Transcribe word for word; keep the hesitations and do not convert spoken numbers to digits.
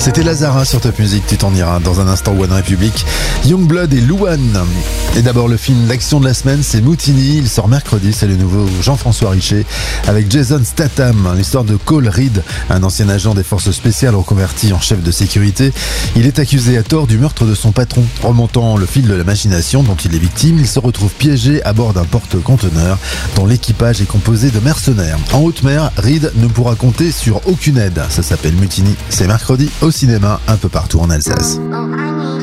C'était Lazara sur Top Music, tu t'en iras dans un instant. One Republic, Youngblood et Louane. Et d'abord le film d'action de la semaine, c'est Mutiny, il sort mercredi, c'est le nouveau Jean-François Richer avec Jason Statham, l'histoire de Cole Reed, un ancien agent des forces spéciales reconverti en chef de sécurité. Il est accusé à tort du meurtre de son patron. Remontant le fil de la machination dont il est victime, il se retrouve piégé à bord d'un porte-conteneur dont l'équipage est composé de mercenaires. En haute mer, Reed ne pourra compter sur aucune aide. Ça s'appelle Mutiny, c'est mercredi au cinéma un peu partout en Alsace.